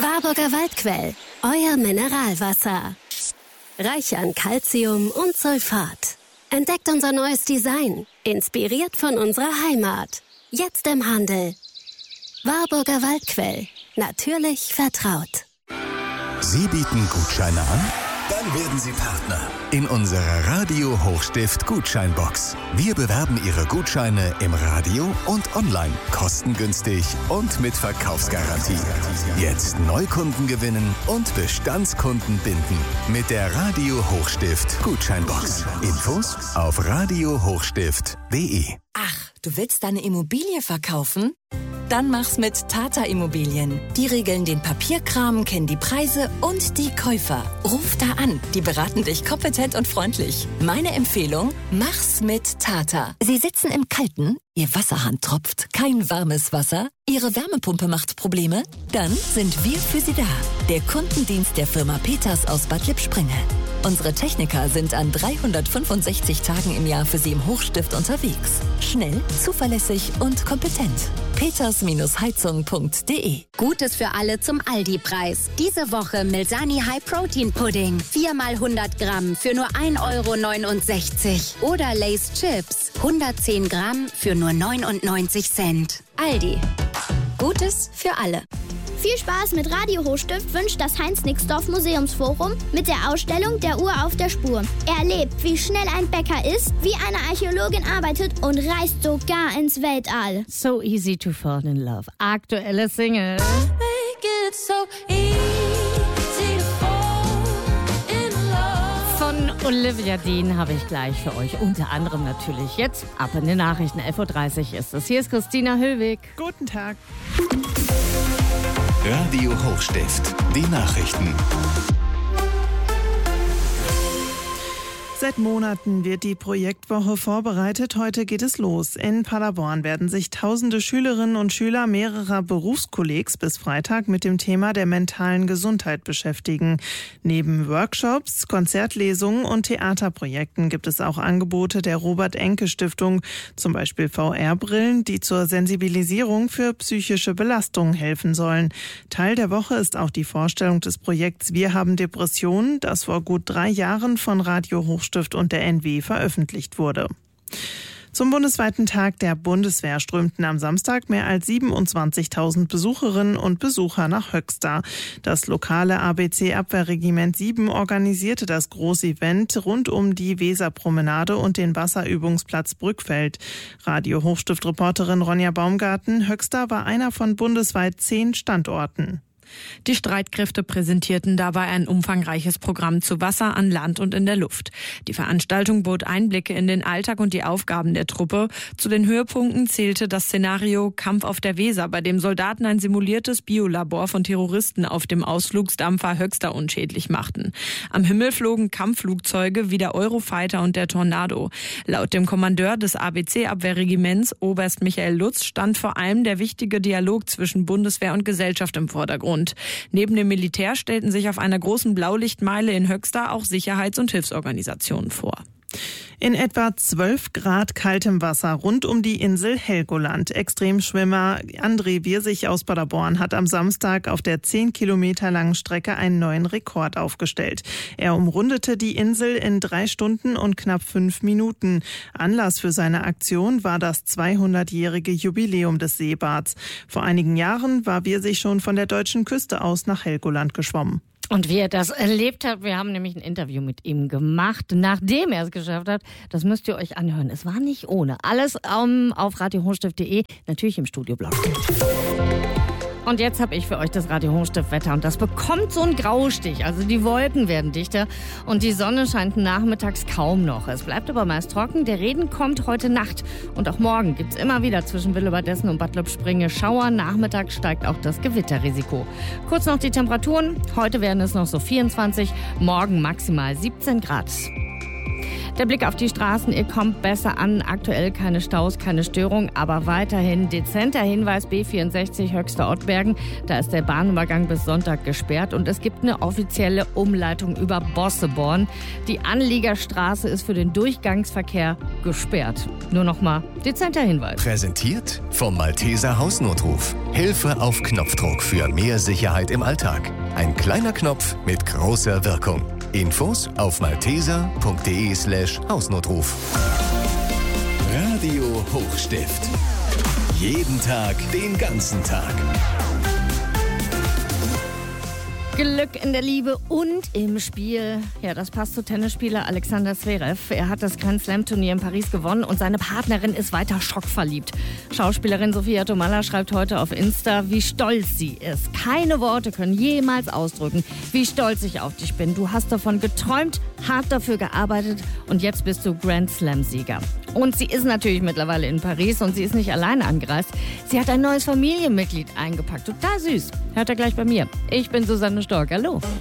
Warburger Waldquell, euer Mineralwasser. Reich an Calcium und Sulfat. Entdeckt unser neues Design, inspiriert von unserer Heimat. Jetzt im Handel. Warburger Waldquell, natürlich vertraut. Sie bieten Gutscheine an? Dann werden Sie Partner in unserer Radio Hochstift Gutscheinbox. Wir bewerben Ihre Gutscheine im Radio und online, kostengünstig und mit Verkaufsgarantie. Jetzt Neukunden gewinnen und Bestandskunden binden mit der Radio Hochstift Gutscheinbox. Infos auf radiohochstift.de. Ach, du willst deine Immobilie verkaufen? Dann mach's mit Tata Immobilien. Die regeln den Papierkram, kennen die Preise und die Käufer. Ruf da an, die beraten dich kompetent und freundlich. Meine Empfehlung, mach's mit Tata. Sie sitzen im Kalten, Ihr Wasserhahn tropft, kein warmes Wasser, Ihre Wärmepumpe macht Probleme? Dann sind wir für Sie da. Der Kundendienst der Firma Peters aus Bad Lippspringe. Unsere Techniker sind an 365 Tagen im Jahr für Sie im Hochstift unterwegs. Schnell, zuverlässig und kompetent. peters-heizung.de. Gutes für alle zum Aldi-Preis. Diese Woche Milsani High Protein Pudding. 4 mal 100 Gramm für nur 1,69 €. Oder Lay's Chips. 110 Gramm für nur 99 Cent. Aldi. Gutes für alle. Viel Spaß mit Radio Hochstift wünscht das Heinz-Nixdorf Museumsforum mit der Ausstellung Der Uhr auf der Spur. Erlebt, wie schnell ein Bäcker ist, wie eine Archäologin arbeitet und reist sogar ins Weltall. So easy to fall in love. Aktuelle Single. Make it so easy to fall in love. Von Olivia Dean habe ich gleich für euch. Unter anderem natürlich jetzt ab in den Nachrichten. 11:30 Uhr ist es. Hier ist Christina Hüllwig. Guten Tag. Radio Hochstift, die Nachrichten. Seit Monaten wird die Projektwoche vorbereitet. Heute geht es los. In Paderborn werden sich tausende Schülerinnen und Schüler mehrerer Berufskollegs bis Freitag mit dem Thema der mentalen Gesundheit beschäftigen. Neben Workshops, Konzertlesungen und Theaterprojekten gibt es auch Angebote der Robert-Enke-Stiftung, zum Beispiel VR-Brillen, die zur Sensibilisierung für psychische Belastungen helfen sollen. Teil der Woche ist auch die Vorstellung des Projekts Wir haben Depressionen, das vor gut 3 Jahren von Radio Hochstift und der NW veröffentlicht wurde. Zum bundesweiten Tag der Bundeswehr strömten am Samstag mehr als 27.000 Besucherinnen und Besucher nach Höxter. Das lokale ABC-Abwehrregiment 7 organisierte das Großevent rund um die Weserpromenade und den Wasserübungsplatz Brückfeld. Radio Hochstift-Reporterin Ronja Baumgarten: Höxter war einer von bundesweit 10 Standorten. Die Streitkräfte präsentierten dabei ein umfangreiches Programm zu Wasser, an Land und in der Luft. Die Veranstaltung bot Einblicke in den Alltag und die Aufgaben der Truppe. Zu den Höhepunkten zählte das Szenario Kampf auf der Weser, bei dem Soldaten ein simuliertes Biolabor von Terroristen auf dem Ausflugsdampfer Höxter unschädlich machten. Am Himmel flogen Kampfflugzeuge wie der Eurofighter und der Tornado. Laut dem Kommandeur des ABC-Abwehrregiments, Oberst Michael Lutz, stand vor allem der wichtige Dialog zwischen Bundeswehr und Gesellschaft im Vordergrund. Neben dem Militär stellten sich auf einer großen Blaulichtmeile in Höxter auch Sicherheits- und Hilfsorganisationen vor. In etwa 12 Grad kaltem Wasser rund um die Insel Helgoland. Extremschwimmer André Wirsig aus Paderborn hat am Samstag auf der 10 Kilometer langen Strecke einen neuen Rekord aufgestellt. Er umrundete die Insel in 3 Stunden und knapp 5 Minuten. Anlass für seine Aktion war das 200-jährige Jubiläum des Seebads. Vor einigen Jahren war Wirsig schon von der deutschen Küste aus nach Helgoland geschwommen. Und wie er das erlebt hat, wir haben nämlich ein Interview mit ihm gemacht, nachdem er es geschafft hat. Das müsst ihr euch anhören. Es war nicht ohne. Alles auf radiohochstift.de, natürlich im Studioblog. Und jetzt habe ich für euch das Radio Hochstift-Wetter und das bekommt so einen Graustich. Also die Wolken werden dichter und die Sonne scheint nachmittags kaum noch. Es bleibt aber meist trocken. Der Regen kommt heute Nacht und auch morgen gibt es immer wieder zwischen Willebadessen und Bad Lippspringe Schauer. Nachmittags steigt auch das Gewitterrisiko. Kurz noch die Temperaturen. Heute werden es noch so 24, morgen maximal 17 Grad. Der Blick auf die Straßen, ihr kommt besser an. Aktuell keine Staus, keine Störung, aber weiterhin dezenter Hinweis B64 Höchster Ottbergen. Da ist der Bahnübergang bis Sonntag gesperrt und es gibt eine offizielle Umleitung über Bosseborn. Die Anliegerstraße ist für den Durchgangsverkehr gesperrt. Nur noch mal dezenter Hinweis. Präsentiert vom Malteser Hausnotruf. Hilfe auf Knopfdruck für mehr Sicherheit im Alltag. Ein kleiner Knopf mit großer Wirkung. Infos auf malteser.de/Hausnotruf. Radio Hochstift. Jeden Tag, den ganzen Tag. Glück in der Liebe und im Spiel. Ja, das passt zu Tennisspieler Alexander Zverev. Er hat das Grand Slam Turnier in Paris gewonnen und seine Partnerin ist weiter schockverliebt. Schauspielerin Sophia Tomalla schreibt heute auf Insta, wie stolz sie ist. Keine Worte können jemals ausdrücken, wie stolz ich auf dich bin. Du hast davon geträumt, hart dafür gearbeitet und jetzt bist du Grand Slam Sieger. Und sie ist natürlich mittlerweile in Paris und sie ist nicht alleine angereist. Sie hat ein neues Familienmitglied eingepackt. Total süß. Hört ihr gleich bei mir. Ich bin Susanne Stork. Hallo.